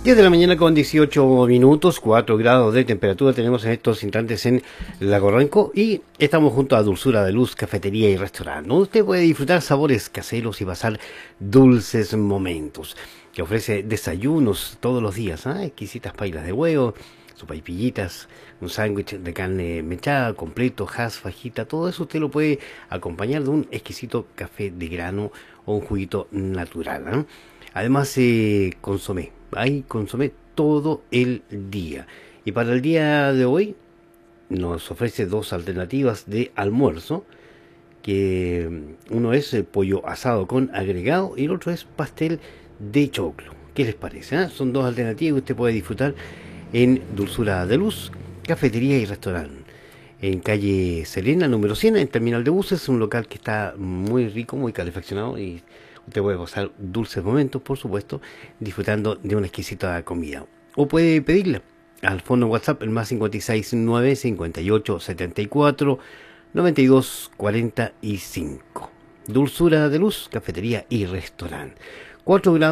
10 de la mañana con 18 minutos, 4 grados de temperatura tenemos en estos instantes en Lago Ranco y estamos junto a Dulzura de Luz, cafetería y restaurante, donde usted puede disfrutar sabores caseros y pasar dulces momentos, que ofrece desayunos todos los días, exquisitas pailas de huevo, sopaipillitas, un sándwich de carne mechada, completo, hash, fajita, todo eso usted lo puede acompañar de un exquisito café de grano o un juguito natural, Además, consomé. Hay consomé todo el día. Y para el día de hoy nos ofrece dos alternativas de almuerzo, que uno es el pollo asado con agregado y el otro es pastel de choclo. ¿Qué les parece? Son dos alternativas que usted puede disfrutar en Dulzura de Luz, cafetería y restaurante. En calle Serena, número 100, en terminal de buses, un local que está muy rico, muy calefaccionado y usted puede pasar dulces momentos, por supuesto, disfrutando de una exquisita comida. O puede pedirla al fondo WhatsApp, el más 569 58 74 92 45. Dulzura de Luz, cafetería y restaurante. 4 grados.